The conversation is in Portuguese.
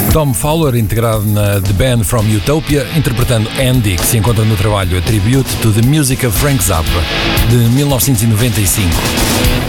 Tom Fowler, integrado na The Band from Utopia, interpretando Andy, que se encontra no trabalho A Tribute to the Music of Frank Zappa, de 1995.